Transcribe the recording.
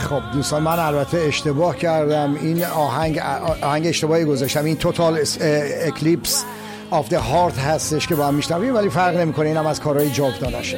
خب دوستان، من البته اشتباه کردم، این آهنگ اشتباهی گذاشتم. این توتال اکلیپس آف د هارت هستش که با هم میشنویم، ولی فرق نمیکنه، اینم از کارهای جاودانشه.